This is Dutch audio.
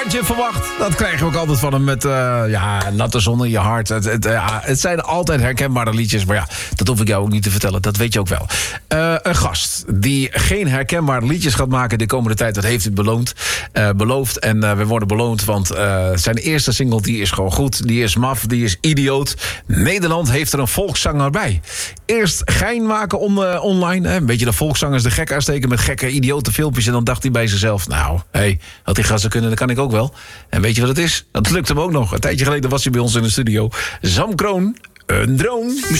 Verwacht. Dat krijgen we ook altijd van hem met natte zon in je hart. Het zijn altijd herkenbare liedjes, maar ja, dat hoef ik jou ook niet te vertellen. Dat weet je ook wel. Een gast die geen herkenbare liedjes gaat maken de komende tijd, dat heeft hij beloofd. En we worden beloond, want zijn eerste single die is gewoon goed. Die is maf, die is idioot. Nederland heeft er een volkszanger bij. Eerst gein maken online. Een beetje de volkszangers de gek aansteken met gekke idiote filmpjes. En dan dacht hij bij zichzelf, nou, wat die gasten kunnen, dat kan ik ook wel. En weet je wat het is? Dat lukt hem ook nog. Een tijdje geleden was hij bij ons in de studio. Sam Kroon, een drone.